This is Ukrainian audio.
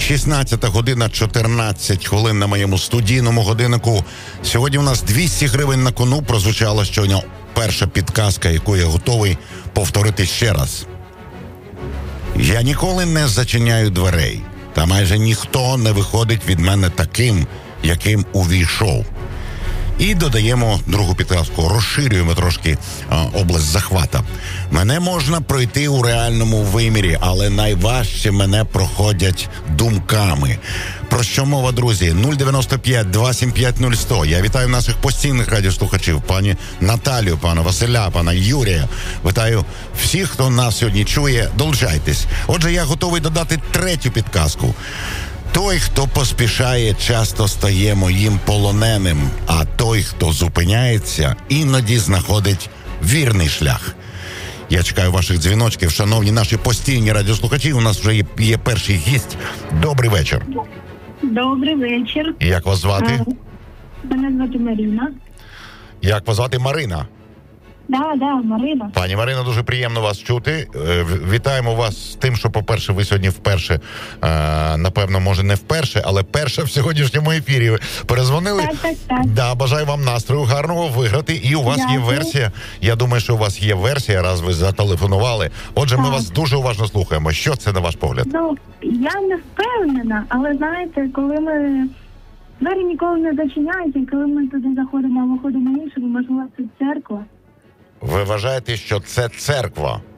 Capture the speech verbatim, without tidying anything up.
шістнадцята година чотирнадцять хвилин на моєму студійному годиннику. Сьогодні у нас двісті гривень на кону. Прозвучала щойно перша підказка, яку я готовий повторити ще раз. Я ніколи не зачиняю дверей, та майже ніхто не виходить від мене таким, яким увійшов. І додаємо другу підказку, розширюємо трошки а, область захвата. Мене можна пройти у реальному вимірі, але найважче мене проходять думками. Про що мова, друзі? нуль дев'яносто п'ять два сім п'ять нуль сто. Я вітаю наших постійних радіослухачів, пані Наталію, пана Василя, пана Юрія. Вітаю всіх, хто нас сьогодні чує. Долучайтесь. Отже, я готовий додати третю підказку. Той, хто поспішає, часто стає моїм полоненим, а той, хто зупиняється, іноді знаходить вірний шлях. Я чекаю ваших дзвіночків, шановні наші постійні радіослухачі. У нас вже є, є перший гість. Добрий вечір. Добрий вечір. Як вас звати? Мене звати Марина. Як вас звати? Марина? Да, да, Марина. Пані Марина, дуже приємно вас чути. Вітаємо вас з тим, що, по-перше, ви сьогодні вперше, напевно, може не вперше, але перша в сьогоднішньому ефірі ви перезвонили. Так, так, так. Да, бажаю вам настрою гарного виграти. І у вас Дякую. є версія. Я думаю, що у вас є версія, раз ви зателефонували. Отже, ми Так. вас дуже уважно слухаємо. Що це, на ваш погляд? Ну, я не впевнена, але знаєте, коли ми... Двері ніколи не зачиняються, і коли ми туди заходимо, а виходимо іншими, можливо, це церква. Ви вважаєте, що це церква?